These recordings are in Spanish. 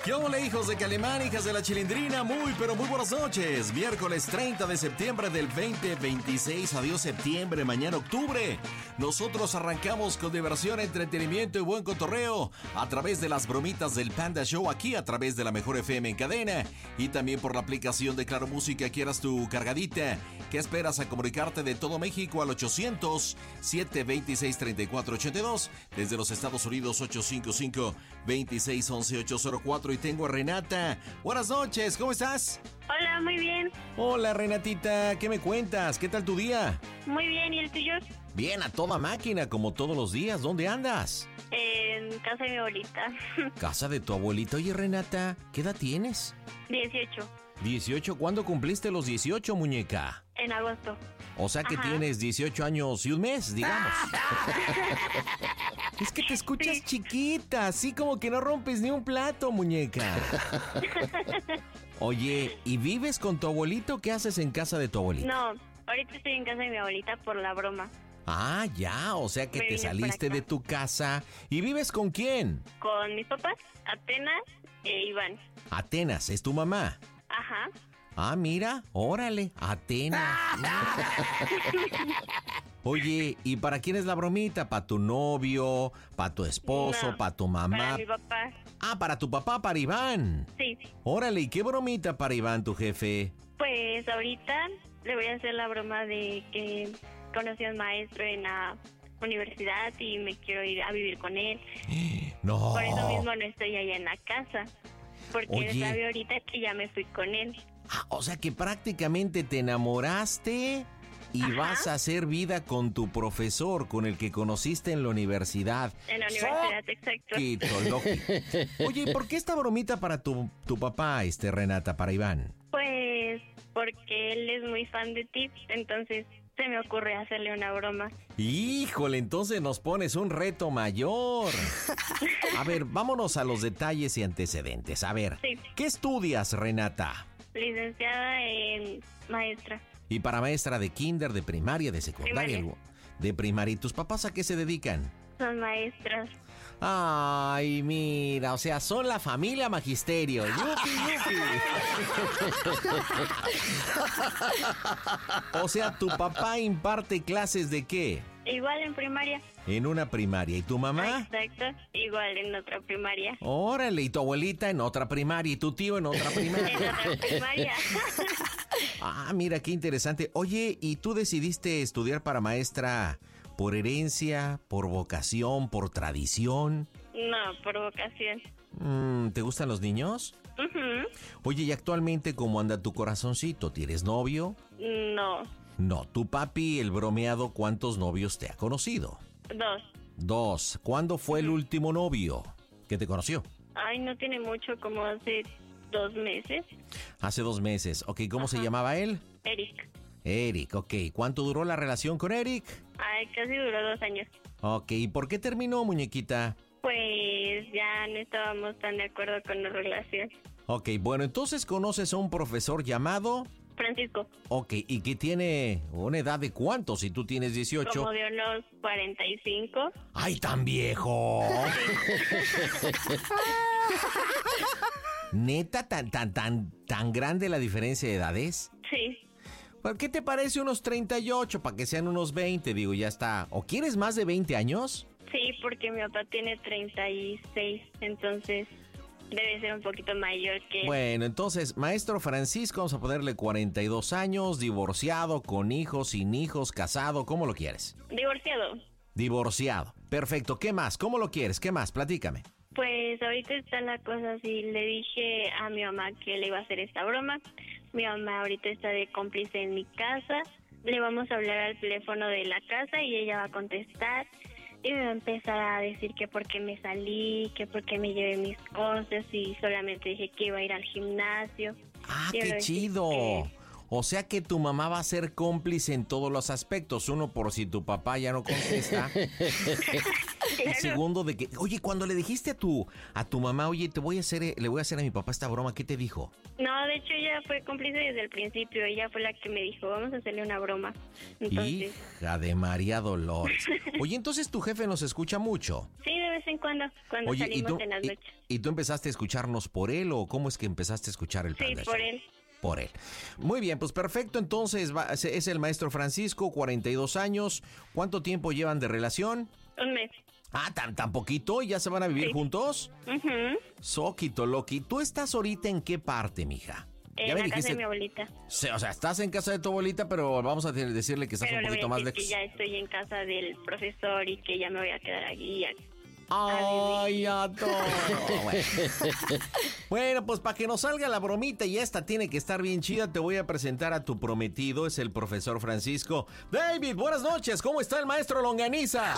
¿Qué ole, hijos de Calimán, hijas de la Chilindrina? Muy, pero muy buenas noches. Miércoles 30 de septiembre del 2026. Adiós septiembre, mañana octubre. Nosotros arrancamos con diversión, entretenimiento y buen cotorreo a través de las bromitas del Panda Show, aquí a través de la Mejor FM en cadena y también por la aplicación de Claro Música. Quieras tu cargadita. ¿Qué esperas a comunicarte de todo México al 800-726-3482? Desde los Estados Unidos, 855-2611-804. Y tengo a Renata. Buenas noches, ¿cómo estás? Hola, muy bien. Hola, Renatita, ¿qué me cuentas? ¿Qué tal tu día? Muy bien, ¿y el tuyo? Bien, a toda máquina, como todos los días. ¿Dónde andas? En casa de mi abuelita. Casa de tu abuelita. Oye, Renata, ¿qué edad tienes? 18. 18, ¿cuándo cumpliste los 18, muñeca? En agosto. O sea que Ajá. tienes 18 años y un mes, digamos. Es que te escuchas chiquita, así como que no rompes ni un plato, muñeca. Oye, ¿y vives con tu abuelito? ¿Qué haces en casa de tu abuelito? No, ahorita estoy en casa de mi abuelita por la broma. Ah, ya, o sea que Me te vine saliste para de acá. tu casa. ¿Y vives con quién? Con mis papás, Atenas e Iván. Atenas, ¿es tu mamá? Ajá. Ah, mira, órale, Atenas. Oye, ¿y para quién es la bromita? ¿Para tu novio? ¿Para tu esposo? No, ¿Para tu mamá? Para mi papá. Ah, para tu papá, para Iván. Sí. Órale, ¿y qué bromita para Iván, tu jefe? Pues ahorita le voy a hacer la broma de que conocí a un maestro en la universidad y me quiero ir a vivir con él. No. Por eso mismo no estoy allá en la casa. Porque Oye. él sabe ahorita que ya me fui con él. Ah, o sea que prácticamente te enamoraste y Ajá. vas a hacer vida con tu profesor, con el que conociste en la universidad. En la universidad, exacto. Oye, ¿y por qué esta bromita para tu papá, Renata, para Iván? Pues porque él es muy fan de ti, entonces se me ocurre hacerle una broma. Híjole, entonces nos pones un reto mayor. A ver, vámonos a los detalles y antecedentes. A ver, Sí. ¿qué estudias, Renata? Licenciada en maestra. Y para maestra de kinder, de primaria, de secundaria, Primaria. de primaria. ¿Y tus papás a qué se dedican? Son maestras. Ay, mira, o sea, son la familia magisterio. ¡Yupi, yupi! O sea, ¿tu papá imparte clases de qué? Igual en primaria. En una primaria. ¿Y tu mamá? Exacto. Igual en otra primaria. Órale, y tu abuelita en otra primaria y tu tío en otra En primaria. otra primaria. Ah, mira, qué interesante. Oye, ¿y tú decidiste estudiar para maestra por herencia, por vocación, por tradición? No, por vocación. ¿Te gustan los niños? Ujú. Oye, ¿y actualmente cómo anda tu corazoncito? ¿Tienes novio? No. No, tu papi, el bromeado, ¿cuántos novios te ha conocido? 2. 2. ¿Cuándo fue el último novio que te conoció? Ay, no tiene mucho, como hace 2 meses. Hace 2 meses. Ok, ¿cómo se Ajá. llamaba él? Eric. Eric, ok. ¿Cuánto duró la relación con Eric? Ay, casi duró 2 años. Ok, ¿y por qué terminó, muñequita? Pues ya no estábamos tan de acuerdo con la relación. Ok, bueno, entonces conoces a un profesor llamado... Francisco, Ok, ¿y que tiene una edad de cuánto si tú tienes 18? como de unos 45. ¡Ay, tan viejo! ¿Neta, tan grande la diferencia de edades? Sí. ¿Por qué te parece unos 38 para que sean unos 20? Digo, ya está. ¿O quieres más de 20 años? Sí, porque mi papá tiene 36, entonces debe ser un poquito mayor que él. Bueno, entonces, maestro Francisco, vamos a ponerle 42 años, divorciado, con hijos, sin hijos, casado, ¿cómo lo quieres? Divorciado. Divorciado. Perfecto, ¿qué más? ¿Cómo lo quieres? ¿Qué más? Platícame. Pues ahorita está la cosa así, le dije a mi mamá que le iba a hacer esta broma. Mi mamá ahorita está de cómplice en mi casa. Le vamos a hablar al teléfono de la casa y ella va a contestar. Y me va a empezar a decir que por qué me salí, que por qué me llevé mis cosas y solamente dije que iba a ir al gimnasio. ¡Ah, Quiero qué decir chido! que- O sea que tu mamá va a ser cómplice en todos los aspectos. Uno, por si tu papá ya no contesta. Y segundo, de que, oye, cuando le dijiste a tu mamá, oye, le voy a hacer a mi papá esta broma, ¿qué te dijo? No, de hecho ella fue cómplice desde el principio. Ella fue la que me dijo, vamos a hacerle una broma. Entonces... Hija de María Dolores. Oye, entonces tu jefe nos escucha mucho. Sí, de vez en cuando salimos en las noches. ¿Y tú empezaste a escucharnos por él o cómo es que empezaste a escuchar el Panda Show? Sí, por él. Por él. Muy bien, pues perfecto. Entonces es el maestro Francisco, 42 años. ¿Cuánto tiempo llevan de relación? Un mes. Ah, tan poquito, ¿y ya se van a vivir juntos? Soquito, Loki. ¿Tú estás ahorita en qué parte, mija? En la casa de mi abuelita. Sí, o sea, estás en casa de tu abuelita, pero vamos a decirle que estás un poquito más lejos. Que ya estoy en casa del profesor y que ya me voy a quedar aquí. Ay, a todo. Bueno, pues para que nos salga la bromita y esta tiene que estar bien chida, te voy a presentar a tu prometido, es el profesor Francisco. David, buenas noches, ¿cómo está el maestro Longaniza?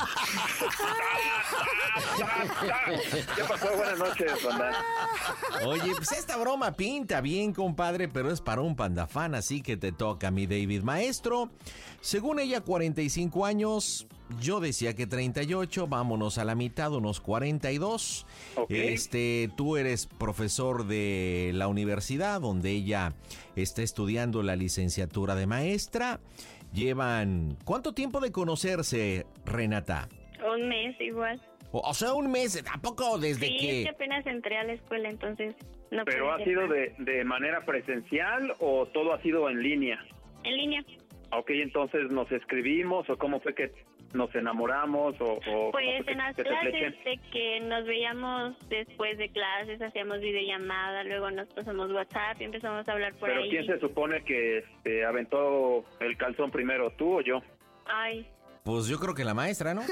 ¿Qué pasó? Buenas noches, banda. Oye, pues esta broma pinta bien, compadre, pero es para un pandafán, así que te toca, mi David. Maestro, según ella, 45 años... Yo decía que 38, vámonos a la mitad, unos 42. Okay. Tú eres profesor de la universidad donde ella está estudiando la licenciatura de maestra. Llevan, ¿cuánto tiempo de conocerse, Renata? Un mes igual. O sea, un mes, ¿a poco desde sí, que...? Sí, es que apenas entré a la escuela, entonces no. ¿Pero ha sido de manera presencial o todo ha sido en línea? En línea. Ok, entonces nos escribimos o cómo fue que nos enamoramos o pues en las clases de que nos veíamos después de clases, hacíamos videollamada, luego nos pasamos WhatsApp y empezamos a hablar por ahí. ¿Pero quién se supone que aventó el calzón primero, tú o yo? Ay. Pues yo creo que la maestra, ¿no?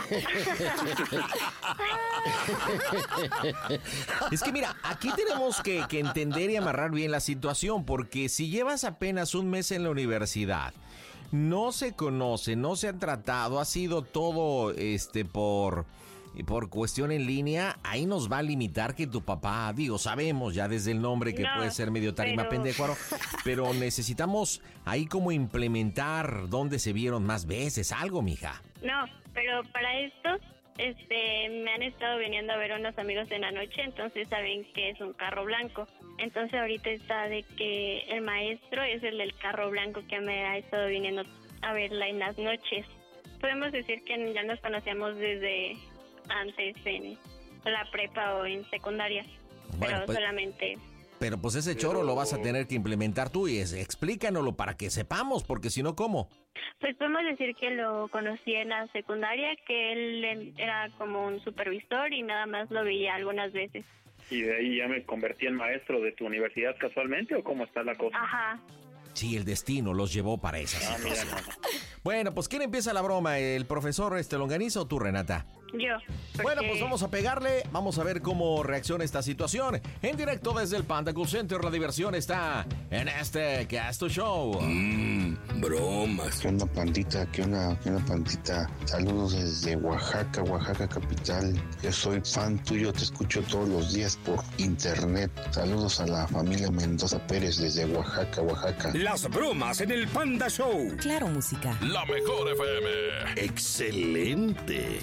Es que mira, aquí tenemos que entender y amarrar bien la situación, porque si llevas apenas un mes en la universidad, no se conocen, no se han tratado, ha sido todo por cuestión en línea, ahí nos va a limitar que tu papá, digo, sabemos ya desde el nombre que puede ser medio tarima pendejuaro, pero necesitamos ahí como implementar dónde se vieron más veces, algo, mija. No, pero para esto, me han estado viniendo a ver unos amigos en la noche, entonces saben que es un carro blanco. Entonces ahorita está de que el maestro es el del carro blanco que me ha estado viniendo a verla en las noches. Podemos decir que ya nos conocíamos desde antes en la prepa o en secundaria, bueno, pero pues, solamente... Pero pues ese choro lo vas a tener que implementar tú y explícanoslo para que sepamos, porque si no, ¿cómo? Pues podemos decir que lo conocí en la secundaria, que él era como un supervisor y nada más lo veía algunas veces. ¿Y de ahí ya me convertí en maestro de tu universidad casualmente o cómo está la cosa? Ajá. Sí, el destino los llevó para esa situación. Bueno, pues ¿quién empieza la broma? ¿El profesor Longaniza o tú, Renata? Yo. Porque... Bueno, pues vamos a pegarle, vamos a ver cómo reacciona esta situación. En directo desde el Panda Cool Center, la diversión está en este Casto Show. Bromas. ¿Qué onda, pandita? ¿Qué onda, pandita? Saludos desde Oaxaca, Oaxaca capital. Yo soy fan tuyo, te escucho todos los días por internet. Saludos a la familia Mendoza Pérez desde Oaxaca, Oaxaca. Las bromas en el Panda Show. Claro, música. La mejor FM. Excelente.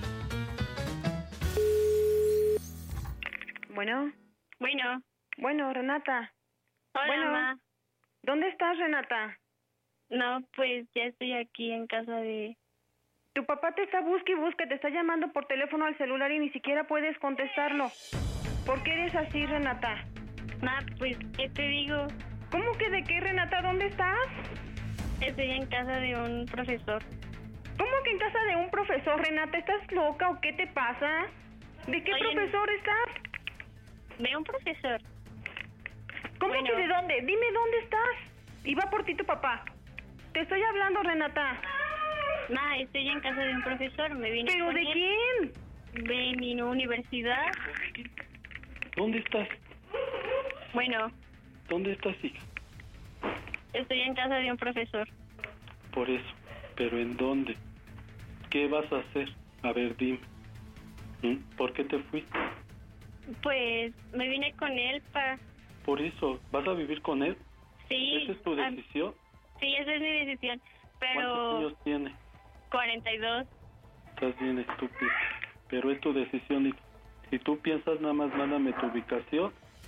Bueno, Renata. Hola, ma. ¿Dónde estás, Renata? No, pues ya estoy aquí en casa de... Tu papá te está busque y busque, te está llamando por teléfono al celular y ni siquiera puedes contestarlo. ¿Por qué eres así, Renata? Ma, pues, ¿qué te digo? ¿Cómo que de qué, Renata? ¿Dónde estás? Estoy en casa de un profesor. ¿Cómo que en casa de un profesor, Renata? ¿Estás loca o qué te pasa? ¿De qué profesor estás? De un profesor. ¿Cómo que de dónde? Dime dónde estás. Y va por ti tu papá. Te estoy hablando, Renata. Ma, estoy en casa de un profesor. Me vine ¿Pero con de él. quién? De mi universidad. ¿Dónde estás? Bueno. ¿Dónde estás, hija? Estoy en casa de un profesor. Por eso. ¿Pero en dónde? ¿Qué vas a hacer? A ver, dime. ¿Por qué te fuiste? Pues me vine con él para... Por eso, ¿vas a vivir con él? Sí. ¿Esa es tu decisión? Sí, esa es mi decisión, pero... ¿Cuántos años tiene? 42. Estás bien estúpido. pero es tu decisión. Y si tú piensas, nada más mándame tu ubicación,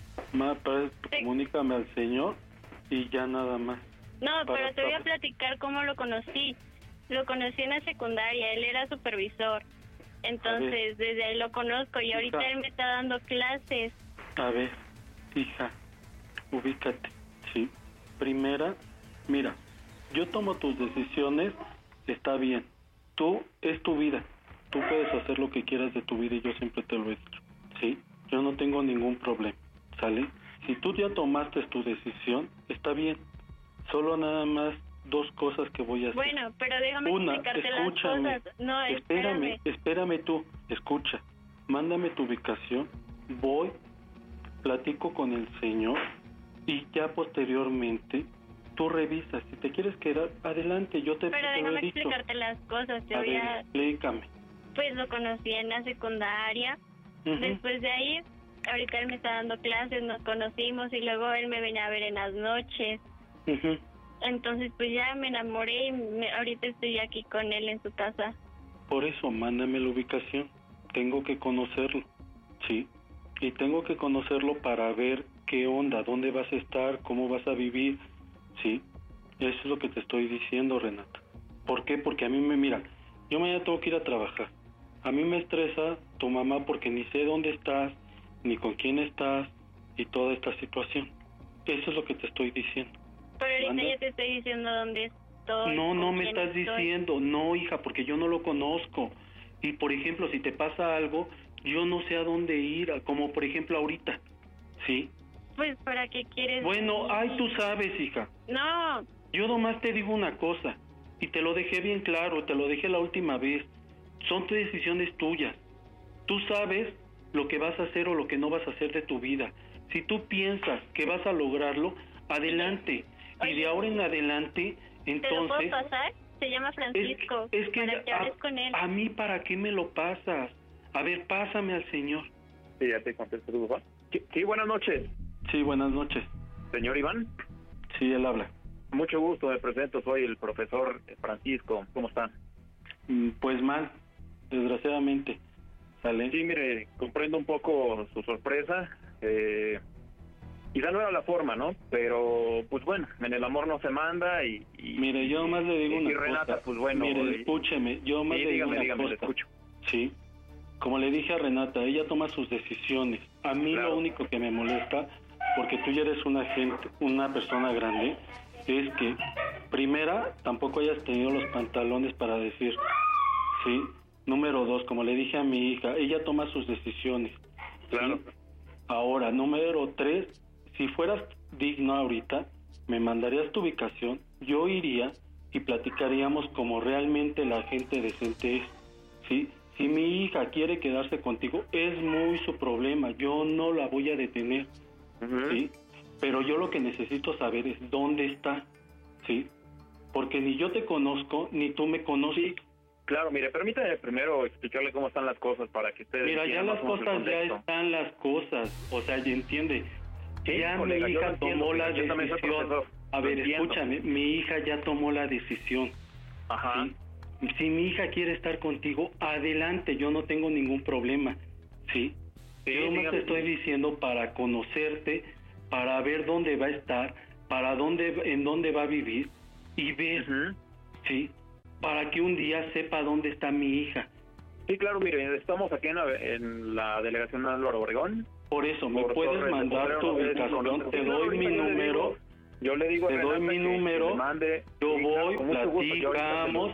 comunícame al señor y ya nada más. No, pero te voy a platicar cómo lo conocí. Lo conocí en la secundaria, él era supervisor. Entonces, desde ahí lo conozco y ahorita él me está dando clases. A ver, hija, ubícate, ¿sí? Primera, mira, yo tomo tus decisiones, está bien. Tú, es tu vida. Tú puedes hacer lo que quieras de tu vida y yo siempre te lo he dicho, ¿sí? Yo no tengo ningún problema, ¿sale? Si tú ya tomaste tu decisión, está bien. Solo nada más 2 cosas que voy a hacer. Bueno, pero déjame explicarte escúchame, las cosas. No, espérame tú, escucha. Mándame tu ubicación, voy, platico con el señor y ya posteriormente tú revisas. Si te quieres quedar, adelante, yo te Pero déjame explicarte las cosas. Explícame. Pues lo conocí en la secundaria. Después de ahí, ahorita él me está dando clases, nos conocimos y luego él me venía a ver en las noches. Entonces pues ya me enamoré y ahorita estoy aquí con él en su casa. Por eso, mándame la ubicación. Tengo que conocerlo, ¿sí? Y tengo que conocerlo para ver qué onda, dónde vas a estar, cómo vas a vivir, ¿sí? Eso es lo que te estoy diciendo, Renata. ¿Por qué? Porque a mí mira, yo mañana tengo que ir a trabajar. A mí me estresa tu mamá porque ni sé dónde estás, ni con quién estás y toda esta situación. Eso es lo que te estoy diciendo. Pero ahorita ya te estoy diciendo dónde estoy. No me estás diciendo, no, hija, porque yo no lo conozco. Y por ejemplo, si te pasa algo, yo no sé a dónde ir, como por ejemplo ahorita, ¿sí? Pues, ¿para qué quieres? Bueno, tú sabes, hija. No. Yo nomás te digo una cosa, y te lo dejé bien claro, te lo dejé la última vez. Son decisiones tuyas. Tú sabes lo que vas a hacer o lo que no vas a hacer de tu vida. Si tú piensas que vas a lograrlo, adelante. Y de ahora en adelante, entonces... ¿Te lo puedo pasar? Se llama Francisco. Es que para que hables con él. ¿A mí para qué me lo pasas? A ver, pásame al señor. Sí, ya te contesto tu papá. Sí, buenas noches. Sí, buenas noches. ¿Señor Iván? Sí, él habla. Mucho gusto, me presento, soy el profesor Francisco. ¿Cómo está? Pues mal, desgraciadamente. ¿Sale? Sí, mire, comprendo un poco su sorpresa. Quizá no era la forma, ¿no? Pero, pues bueno, en el amor no se manda y mire, yo más le digo una cosa. Renata, pues bueno. Mire, escúcheme, yo más le digo una dígame, cosa. Le escucho. Sí, como le dije a Renata, ella toma sus decisiones. A mí lo único que me molesta, porque tú ya eres una persona grande, es que, primera, tampoco hayas tenido los pantalones para decir, ¿sí? Número 2, como le dije a mi hija, ella toma sus decisiones. Claro. ¿Sí? Ahora, número 3, si fueras digno ahorita, me mandarías tu ubicación, yo iría y platicaríamos como realmente la gente decente es, ¿sí? Si mi hija quiere quedarse contigo, es muy su problema, yo no la voy a detener, ¿sí? Pero yo lo que necesito saber es dónde está, ¿sí? Porque ni yo te conozco, ni tú me conoces. Sí, claro, mire, permítame primero explicarle cómo están las cosas para que ustedes... Mira, ya las cosas, ya están las cosas, o sea, ya entiende. Sí, ya colega, mi hija tomó la decisión. A ver, escúchame, mi hija ya tomó la decisión. Ajá. ¿Sí? Si mi hija quiere estar contigo, adelante, yo no tengo ningún problema, ¿sí? Yo más te estoy diciendo para conocerte, para ver dónde va a estar, en dónde va a vivir y ver, ¿sí? Para que un día sepa dónde está mi hija. Sí, claro, mire, estamos aquí en la delegación de Álvaro Obregón. Por eso, me puedes mandar tu ubicación, te doy mi número. Yo le digo a te doy mi número, yo voy, platicamos,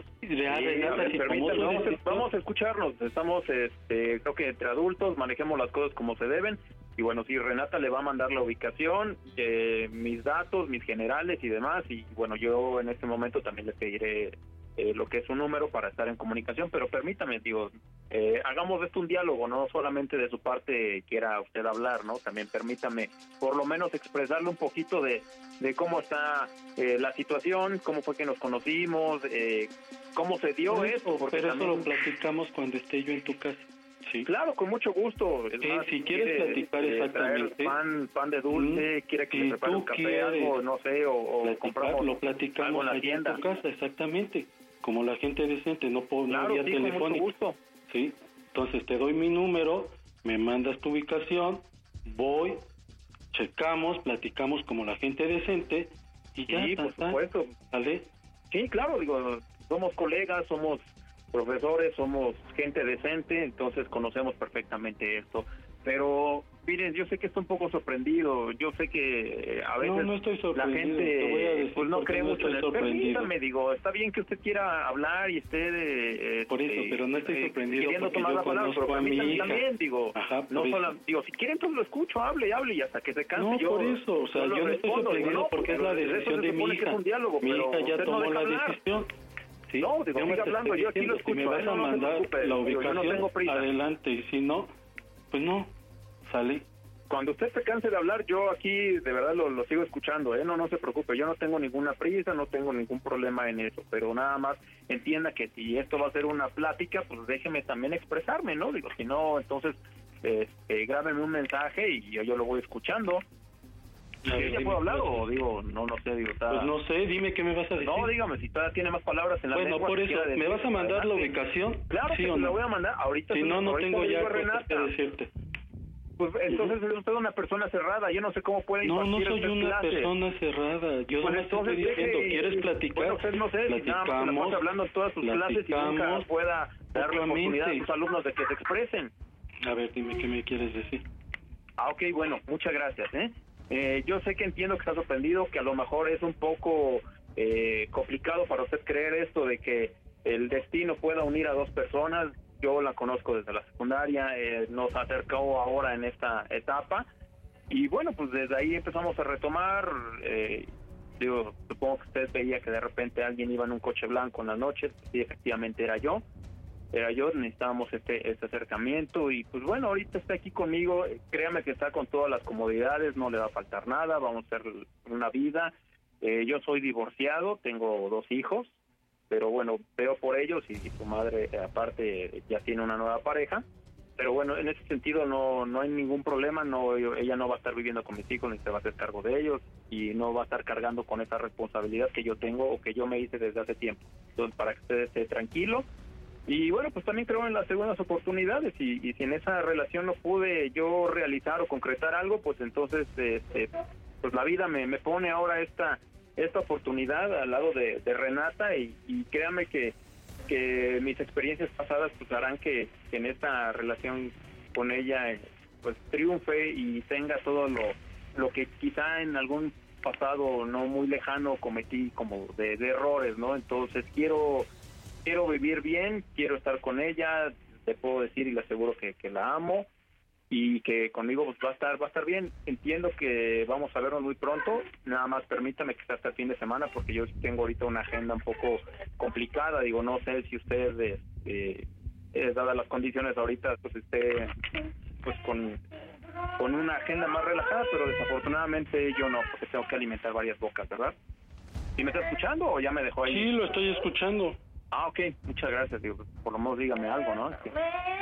vamos a escucharnos, estamos creo que entre adultos manejemos las cosas como se deben, y bueno, sí, Renata le va a mandar la ubicación, mis datos, mis generales y demás, y bueno, yo en este momento también le pediré lo que es su número para estar en comunicación, pero permítame, digo, hagamos de esto un diálogo, no solamente de su parte quiera usted hablar, ¿no? También permítame por lo menos expresarle un poquito de cómo está la situación, cómo fue que nos conocimos, cómo se dio esto. Pero también... eso lo platicamos cuando esté yo en tu casa. Sí. Claro, con mucho gusto. Más, si quieres platicar exactamente. Pan de dulce, quiere que le prepare un café, algo, no sé, o compramos lo platicamos algo en la tienda. En tu casa, exactamente. Como la gente decente, no por claro, vía sí, telefónica. Con mucho gusto. Sí. Entonces te doy mi número, me mandas tu ubicación, voy, checamos, platicamos como la gente decente y ya. Sí, por supuesto. ¿Vale? Sí, claro, digo, somos colegas, somos profesores, somos gente decente, entonces conocemos perfectamente esto. Pero, miren, yo sé que estoy un poco sorprendido, yo sé que a veces no estoy la gente pues no cree mucho en el... Permítame, digo, está bien que usted quiera hablar y esté... por eso, pero no estoy sorprendido queriendo porque tomar yo la palabra, pero conozco a mi permítame hija. también, digo, Ajá, no solo, digo, si quieren entonces lo escucho, hable y hasta que se canse. No, yo, por eso, o sea, yo no estoy sorprendido porque es la decisión de mi hija. Diálogo, mi hija ya tomó la decisión. ¿Sí? No, digo, siga hablando, yo aquí lo escucho. Si me vas a mandar la ubicación, no tengo prisa. Adelante, y si no, pues no, sale. Cuando usted se canse de hablar, yo aquí de verdad lo sigo escuchando, no se preocupe, yo no tengo ninguna prisa, no tengo ningún problema en eso, pero nada más entienda que si esto va a ser una plática, pues déjeme también expresarme, ¿no? Digo, si no, entonces grábeme un mensaje y yo lo voy escuchando. ¿Ya puedo hablar o digo, no sé, digo, está... Pues no sé, dime qué me vas a decir. No, dígame, si todavía tiene más palabras en la lengua. Bueno, por eso, ¿me vas a mandar la ubicación? Claro, ¿sí que o te no? la voy a mandar ahorita. Si no, no tengo ya cosas que Renata. decirte. Pues entonces es usted una persona cerrada, yo no sé cómo puede No, impartir no soy una persona cerrada, yo pues no estoy diciendo, ¿quieres platicar? Bueno, usted no sé, si nada más se la pasa hablando en todas sus clases y nunca pueda darle oportunidad a sus alumnos de que se expresen. A ver, dime qué me quieres decir. Ok, bueno, muchas gracias, yo sé que entiendo que está sorprendido, que a lo mejor es un poco complicado para usted creer esto de que el destino pueda unir a dos personas. Yo la conozco desde la secundaria, nos acercó ahora en esta etapa y bueno, pues desde ahí empezamos a retomar. Digo, supongo que usted veía que de repente alguien iba en un coche blanco en las noches, sí, efectivamente era yo, necesitábamos este acercamiento y pues bueno, ahorita está aquí conmigo, créame que está con todas las comodidades, no le va a faltar nada, vamos a hacer una vida. Yo soy divorciado, tengo 2 hijos, pero bueno, veo por ellos y su madre aparte ya tiene una nueva pareja, pero bueno, en ese sentido no hay ningún problema, ella no va a estar viviendo con mis hijos ni se va a hacer cargo de ellos y no va a estar cargando con esa responsabilidad que yo tengo o que yo me hice desde hace tiempo. Entonces, para que usted esté tranquilo. Y bueno, pues también creo en las segundas oportunidades y si en esa relación no pude yo realizar o concretar algo, pues entonces pues la vida me pone ahora esta oportunidad al lado de Renata y créanme que mis experiencias pasadas pues harán que en esta relación con ella pues triunfe y tenga todo lo que quizá en algún pasado no muy lejano cometí como de errores, ¿no? Entonces quiero vivir bien, quiero estar con ella, te puedo decir y le aseguro que la amo y que conmigo pues va a estar bien. Entiendo que vamos a vernos muy pronto, nada más permítame que sea hasta el fin de semana porque yo tengo ahorita una agenda un poco complicada, digo, no sé si usted, dadas las condiciones ahorita, pues esté pues con una agenda más relajada, pero desafortunadamente yo no, porque tengo que alimentar varias bocas, ¿verdad? ¿Sí me está escuchando o ya me dejó ahí? Sí, lo estoy escuchando. Ah, ok, muchas gracias, digo, por lo menos dígame algo, ¿no? Es que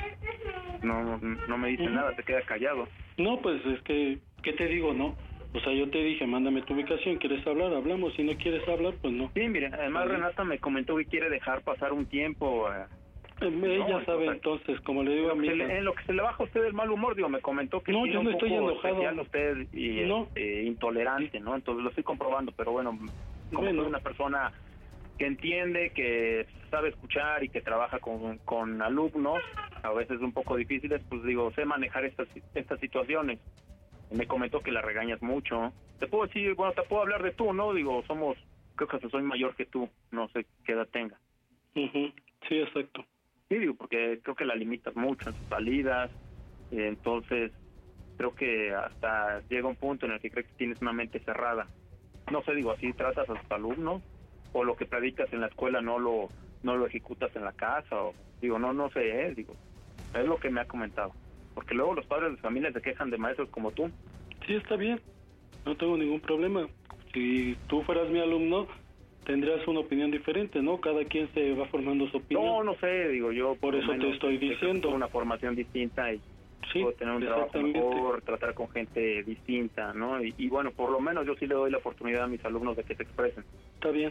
no me dice nada, se queda callado. No, pues es que, ¿qué te digo, no? O sea, yo te dije, mándame tu ubicación, ¿quieres hablar? Hablamos, si no quieres hablar, pues no. Sí, mire, además Renata me comentó que quiere dejar pasar un tiempo. Ella sabe entonces, como le digo a mi hija. En lo que se le baja a usted el mal humor, digo, me comentó que no, yo no estoy enojado. Usted y no. Intolerante, ¿no? Entonces lo estoy comprobando, pero bueno, como soy una persona que entiende, que sabe escuchar y que trabaja con alumnos, a veces un poco difíciles, pues digo, sé manejar estas situaciones. Me comentó que la regañas mucho. Te puedo decir, bueno, te puedo hablar de tú, ¿no? Digo, creo que soy mayor que tú, no sé qué edad tenga. Sí, exacto. Sí, digo, porque creo que la limitas mucho en sus salidas, entonces creo que hasta llega un punto en el que crees que tienes una mente cerrada. No sé, digo, así tratas a tus alumnos, o lo que predicas en la escuela no lo ejecutas en la casa, o digo, no sé, digo, es lo que me ha comentado. Porque luego los padres de familia se quejan de maestros como tú. Sí, está bien, no tengo ningún problema. Si tú fueras mi alumno, tendrías una opinión diferente, ¿no? Cada quien se va formando su opinión. No sé, digo, yo por eso te estoy diciendo. Tengo una formación distinta y sí, puedo tener un trabajo mejor, tratar con gente distinta, ¿no? Y bueno, por lo menos yo sí le doy la oportunidad a mis alumnos de que se expresen. Está bien.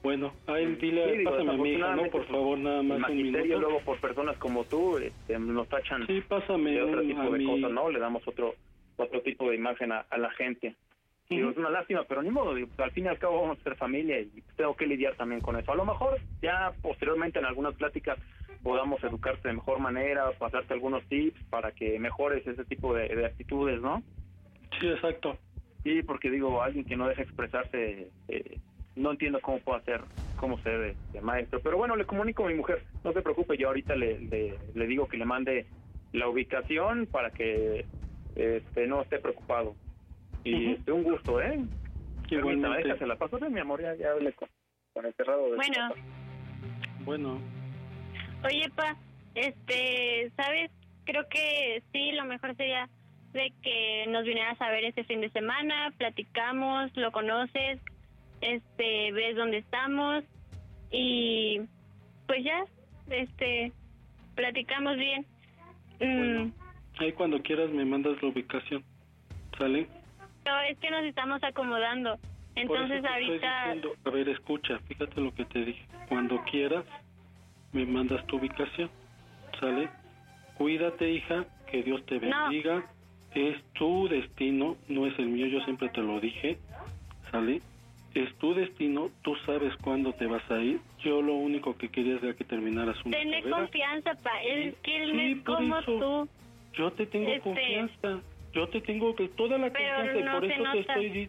Bueno, ahí dile, pásame a mi hija, ¿no? Por favor, nada más un minuto. Luego por personas como tú nos tachan pásame de otro tipo de cosas, ¿no? Le damos otro tipo de imagen a la gente. Digo, es una lástima, pero ni modo, digo, al fin y al cabo vamos a ser familia y tengo que lidiar también con eso. A lo mejor ya posteriormente en algunas pláticas podamos educarte de mejor manera, pasarte algunos tips para que mejores ese tipo de actitudes, ¿no? Sí, exacto. Sí, porque digo, alguien que no deja expresarse, no entiendo cómo se debe de maestro. Pero bueno, le comunico a mi mujer, no se preocupe, yo ahorita le digo que le mande la ubicación para que no esté preocupado. Y un gusto, Permítame, déjase la paso, mi amor, ya hablé con el cerrado. Bueno. Oye, pa, ¿sabes? Creo que sí, lo mejor sería de que nos vinieras a ver este fin de semana, platicamos, lo conoces, ves dónde estamos y pues ya, platicamos bien. Bueno, ahí cuando quieras me mandas la ubicación, ¿sale? No, es que nos estamos acomodando. Entonces ahorita... A ver, escucha, fíjate lo que te dije. Cuando quieras, me mandas tu ubicación, ¿sale? Cuídate, hija, que Dios te bendiga. No. Es tu destino, no es el mío, yo siempre te lo dije, ¿sale? Es tu destino, tú sabes cuándo te vas a ir. Yo lo único que quería era que terminaras una carrera. Tenle confianza, pa, él es como tú. Yo te tengo confianza. Yo te tengo toda la confianza y por eso te estoy...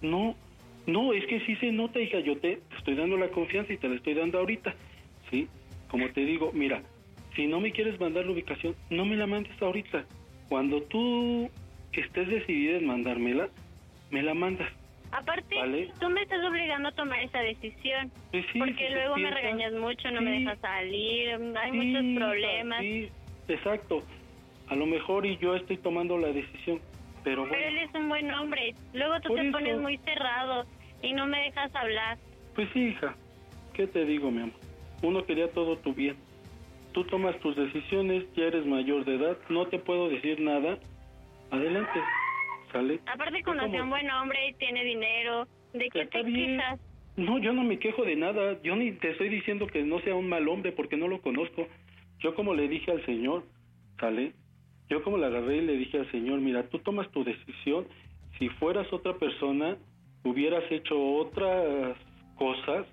No, es que sí se nota, hija. Yo te estoy dando la confianza y te la estoy dando ahorita, ¿sí? Como te digo, mira, si no me quieres mandar la ubicación, no me la mandes ahorita. Cuando tú estés decidida en mandármela, me la mandas. Aparte, ¿vale? Tú me estás obligando a tomar esa decisión. Pues sí, porque luego me regañas mucho, no me dejas salir, hay muchos problemas. Sí, exacto. A lo mejor y yo estoy tomando la decisión, pero bueno. Pero él es un buen hombre. Luego tú te pones muy cerrado y no me dejas hablar. Pues sí, hija. ¿Qué te digo, mi amor? Uno quería todo tu bien. Tú tomas tus decisiones, ya eres mayor de edad, no te puedo decir nada. Adelante, ¿sale? Aparte conocí a un buen hombre y tiene dinero. ¿De qué te quejas? No, yo no me quejo de nada. Yo ni te estoy diciendo que no sea un mal hombre porque no lo conozco. Yo como le dije al Señor, ¿sale? Yo como la agarré y le dije al Señor, mira, tú tomas tu decisión. Si fueras otra persona, hubieras hecho otras cosas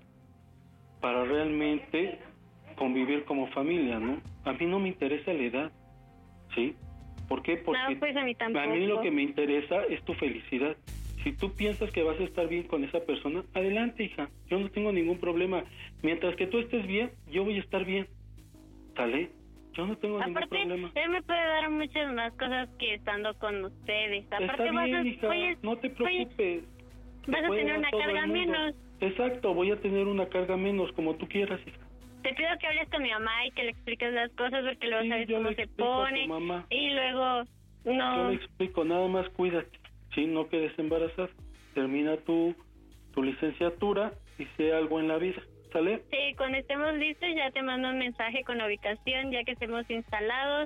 para realmente convivir como familia, ¿no? A mí no me interesa la edad, ¿sí? ¿Por qué? Porque no, pues a mí tampoco. A mí lo que me interesa es tu felicidad. Si tú piensas que vas a estar bien con esa persona, adelante, hija. Yo no tengo ningún problema. Mientras que tú estés bien, yo voy a estar bien. ¿Sale? Yo no tengo ningún problema. Él me puede dar muchas más cosas que estando con ustedes. Aparte, está bien, hija. No te preocupes. Vas a tener una carga menos. Exacto, voy a tener una carga menos, como tú quieras, hija. Te pido que hables con mi mamá y que le expliques las cosas porque luego sabes cómo se pone. Y luego, no. Yo le explico, nada más cuídate. Sí, no quedes embarazada. Termina tu licenciatura y sé algo en la vida. ¿Sale? Sí, cuando estemos listos ya te mando un mensaje con la ubicación, ya que estemos instalados.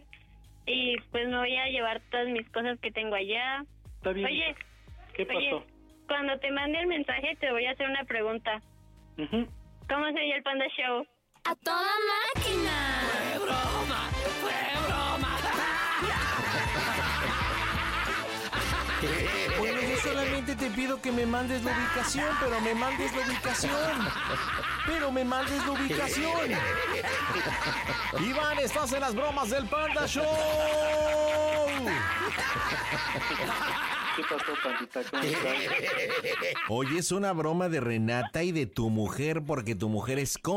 Y pues me voy a llevar todas mis cosas que tengo allá. Está bien. Oye, ¿qué pasó? Cuando te mande el mensaje te voy a hacer una pregunta. ¿Cómo sería el Panda Show? ¡A toda máquina! ¡Fue broma! ¡Fue broma! Bueno, yo solamente te pido que me mandes la ubicación, pero me mandes la ubicación. Iván, estás en las bromas del Panda Show. ¿Qué pasó, Pandita? ¿Cómo estás? Oye, es una broma de Renata y de tu mujer, porque tu mujer es